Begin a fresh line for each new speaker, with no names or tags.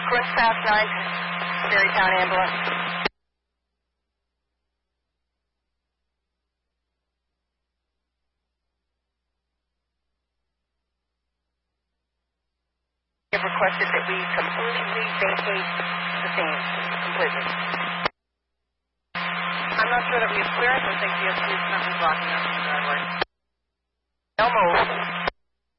Course Path 9, Berrytown ambulance. Have requested that we completely vacate the scene. Completely. I'm not sure that we have clearance. I think the SU is currently blocking us from the driveway. No move.